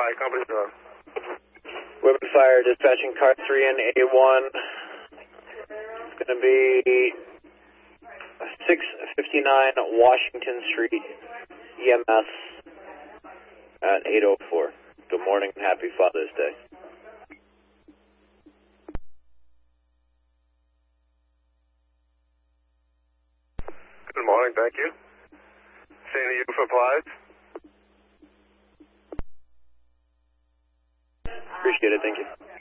Supply, company drone. Women Fire dispatching car 3 and A1. It's going to be 659 Washington Street, EMS at 8:04. Good morning and happy Father's Day. Good morning, thank you. Seeing you for applies. Appreciate it, thank you.